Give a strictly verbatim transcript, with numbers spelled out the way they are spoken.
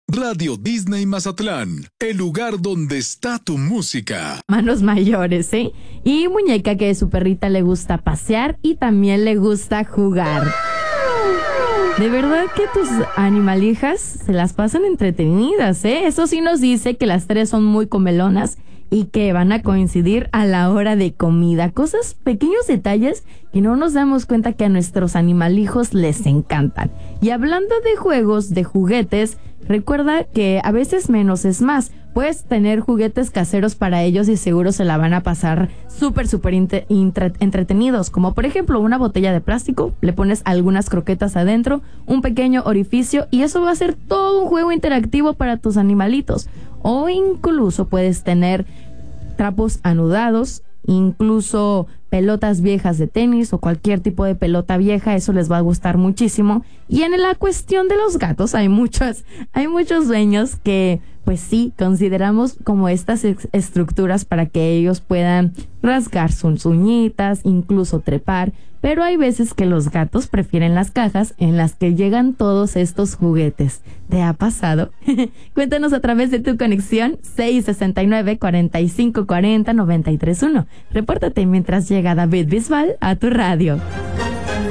Radio Disney Mazatlán, el lugar donde está tu música. Manos mayores, ¿eh? Y Muñeca, que a su perrita le gusta pasear y también le gusta jugar. De verdad que tus animalijas se las pasan entretenidas, ¿eh? Eso sí nos dice que las tres son muy comelonas y que van a coincidir a la hora de comida. Cosas, pequeños detalles que no nos damos cuenta que a nuestros animalijos les encantan. Y hablando de juegos, de juguetes, recuerda que a veces menos es más. Puedes tener juguetes caseros para ellos y seguro se la van a pasar súper, súper intre- intre- entretenidos. Como por ejemplo una botella de plástico, le pones algunas croquetas adentro, un pequeño orificio y eso va a ser todo un juego interactivo para tus animalitos. O incluso puedes tener trapos anudados, incluso pelotas viejas de tenis o cualquier tipo de pelota vieja, eso les va a gustar muchísimo. Y en la cuestión de los gatos hay muchos, hay muchos dueños que pues sí, consideramos como estas ex- estructuras para que ellos puedan rasgar sus uñitas, incluso trepar, pero hay veces que los gatos prefieren las cajas en las que llegan todos estos juguetes. ¿Te ha pasado? Cuéntanos a través de tu conexión seis sesenta y nueve, cuarenta y cinco cuarenta, noventa y tres uno. Repórtate mientras llega David Bisbal a tu radio.